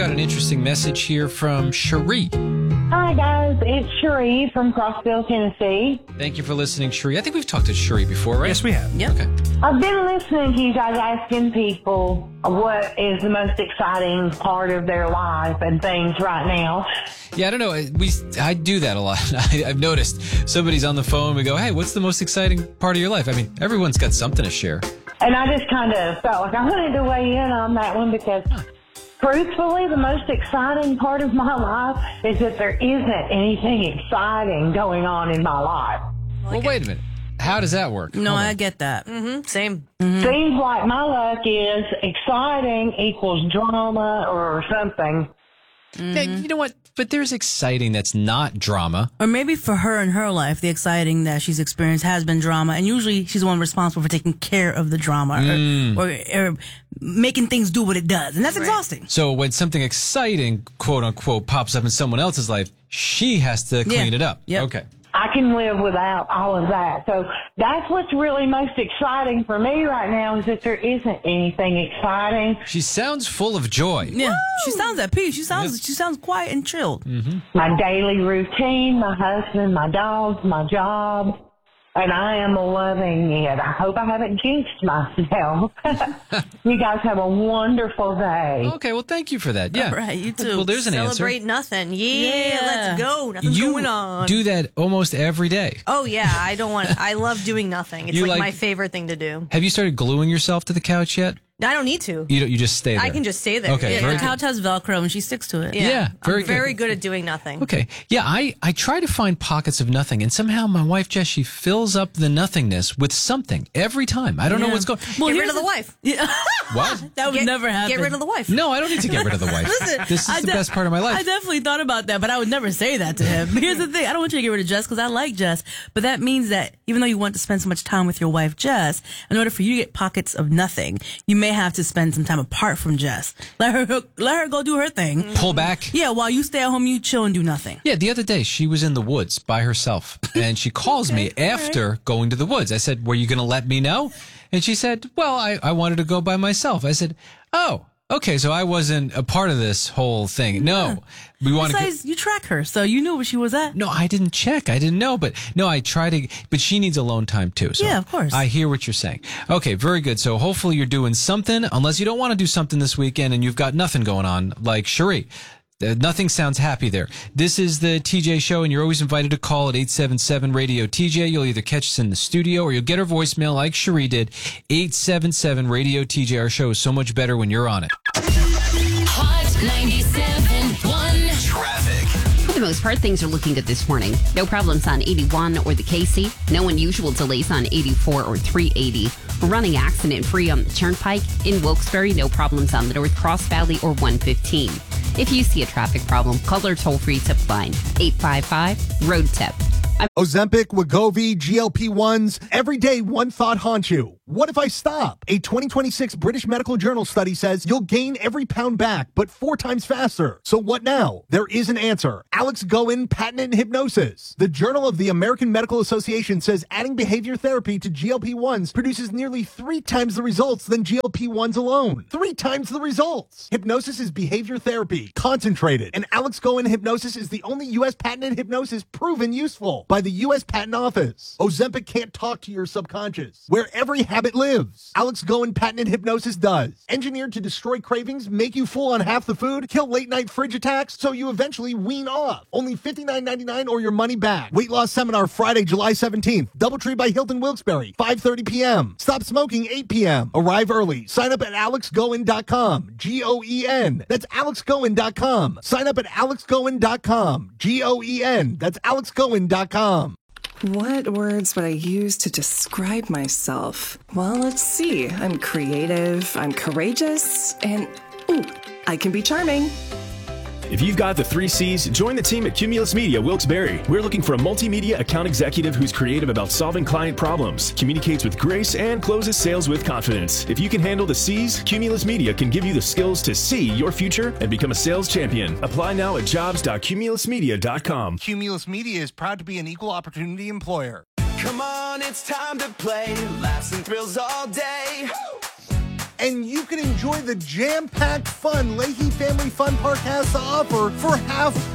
Got an interesting message here from Cherie. Hi, guys. It's Cherie from Crossville, Tennessee. Thank you for listening, Cherie. I think we've talked to Cherie before, right? Yes, we have. Yep. Okay. I've been listening to you guys asking people what is the most exciting part of their life and things right now. Yeah, I don't know. I do that a lot. I've noticed somebody's on the phone. We go, hey, what's the most exciting part of your life? I mean, everyone's got something to share. And I just kind of felt like I wanted to weigh in on that one because, truthfully, the most exciting part of my life is that there isn't anything exciting going on in my life. Well, wait a minute. How does that work? No, Hold on. I get that. Same. Seems like my luck is exciting equals drama or something. Hey, you know what? But there's exciting that's not drama. Or maybe for her in her life, the exciting that she's experienced has been drama, and usually she's the one responsible for taking care of the drama or making things do what it does, and that's exhausting. So when something exciting, quote unquote, pops up in someone else's life, she has to clean it up. Yep. Okay. I can live without all of that. So that's what's really most exciting for me right now is that there isn't anything exciting. She sounds full of joy. Yeah, she sounds at peace. She sounds quiet and chilled. My daily routine, my husband, my dogs, my job, and I am loving it. I hope I haven't jinxed myself. You guys have a wonderful day. Okay, well, thank you for that. Yeah. All right, you too. Well, there's an Celebrate answer. nothing. Yeah, let's go. Nothing's You going on. do that almost every day. Oh, yeah. I love doing nothing. It's You like like- my favorite thing to do. Have you started gluing yourself to the couch yet? I don't need to. You just stay there. I can just stay there. Okay, Yeah, very The good. couch has Velcro, and she sticks to it. Yeah, very I'm good. very good at doing nothing. Okay. Yeah, I try to find pockets of nothing, and somehow my wife, Jess, she fills up the nothingness with something every time. I don't know what's going on. Get rid of the wife. What? That would never happen. Get rid of the wife. No, I don't need to get rid of the wife. Listen, This is the best part of my life. I definitely thought about that, but I would never say that to him. Here's the thing. I don't want you to get rid of Jess because I like Jess. But that means that even though you want to spend so much time with your wife, Jess, in order for you to get pockets of nothing, you may have to spend some time apart from Jess. Let her go do her thing. Pull back. Yeah, while you stay at home, you chill and do nothing. Yeah, the other day she was in the woods by herself, and she calls me after going to the woods. I said, "Were you going to let me know?" And she said, "Well, I wanted to go by myself." I said, "Oh, okay, so I wasn't a part of this whole thing." No, we want to. Besides, you track her, so you knew where she was at. No, I didn't check. I didn't know, but no, I try to. But she needs alone time too. So Yeah, of course. I hear what you're saying. Okay, very good. So hopefully you're doing something, unless you don't want to do something this weekend and you've got nothing going on, like Cherie. Nothing sounds happy there. This is the TJ Show, and you're always invited to call at 877-RADIO-TJ. You'll either catch us in the studio or you'll get our voicemail like Cherie did. 877-RADIO-TJ. Our show is so much better when you're on it. Hot 97.1 Traffic. For the most part, things are looking good this morning. No problems on 81 or the KC. No unusual delays on 84 or 380. Running accident-free on the Turnpike. In Wilkes-Barre, no problems on the North Cross Valley or 115. If you see a traffic problem, call our toll-free tip line, 855-ROAD-TIP. Ozempic, Wegovy, GLP-1s. Every day, one thought haunts you. What if I stop? A 2026 British Medical Journal study says you'll gain every pound back, but 4 times faster. So what now? There is an answer. Alex Goen, patented hypnosis. The Journal of the American Medical Association says adding behavior therapy to GLP-1s produces nearly 3 times the results than GLP-1s alone. 3 times the results. Hypnosis is behavior therapy, concentrated. And Alex Goen hypnosis is the only U.S. patented hypnosis proven useful by the U.S. Patent Office. Ozempic can't talk to your subconscious, where every habit lives. Alex Goen patented hypnosis does. Engineered to destroy cravings, make you full on half the food, kill late-night fridge attacks, so you eventually wean off. Only $59.99 or your money back. Weight loss seminar Friday, July 17th. Doubletree by Hilton Wilkes-Barre, 5:30 p.m. Stop smoking, 8 p.m. Arrive early. Sign up at alexgoen.com. G-O-E-N. That's alexgoen.com. Sign up at alexgoen.com. G-O-E-N. That's alexgoen.com. What words would I use to describe myself? Well, let's see. I'm creative, I'm courageous, and ooh, I can be charming. If you've got the 3 C's, join the team at Cumulus Media Wilkes-Barre. We're looking for a multimedia account executive who's creative about solving client problems, communicates with grace, and closes sales with confidence. If you can handle the C's, Cumulus Media can give you the skills to see your future and become a sales champion. Apply now at jobs.cumulusmedia.com. Cumulus Media is proud to be an equal opportunity employer. Come on, it's time to play. Laughs and thrills all day. and you can enjoy the jam-packed fun Leahy Family Fun Park has to offer for half